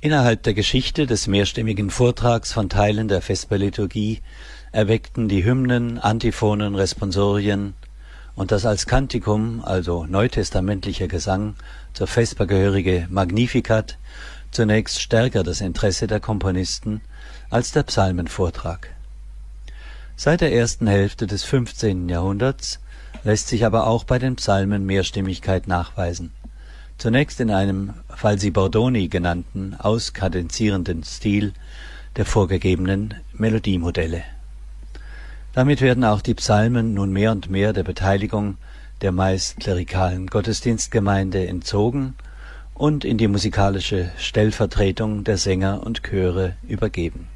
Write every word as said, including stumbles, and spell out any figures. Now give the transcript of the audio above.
Innerhalb der Geschichte des mehrstimmigen Vortrags von Teilen der Vesperliturgie erweckten die Hymnen, Antiphonen, Responsorien und das als Kantikum, also neutestamentlicher Gesang, zur Vesper gehörige Magnificat zunächst stärker das Interesse der Komponisten als der Psalmenvortrag. Seit der ersten Hälfte des fünfzehnten Jahrhunderts lässt sich aber auch bei den Psalmen Mehrstimmigkeit nachweisen. Zunächst in einem Falsi Bordoni genannten, auskadenzierenden Stil der vorgegebenen Melodiemodelle. Damit werden auch die Psalmen nun mehr und mehr der Beteiligung der meist klerikalen Gottesdienstgemeinde entzogen und in die musikalische Stellvertretung der Sänger und Chöre übergeben.